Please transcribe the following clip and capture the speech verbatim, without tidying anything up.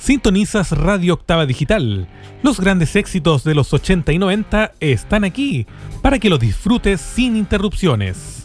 Sintonizas Radio Octava Digital. Los grandes éxitos de los ochenta y noventa están aquí para que los disfrutes sin interrupciones.